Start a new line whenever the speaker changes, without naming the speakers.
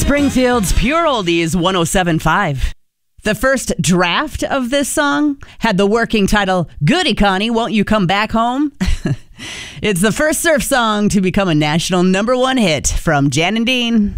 Springfield's Pure Oldies 107.5. The first draft of this song had the working title, Goody Connie, Won't You Come Back Home? It's the first surf song to become a national #1 hit from Jan and Dean.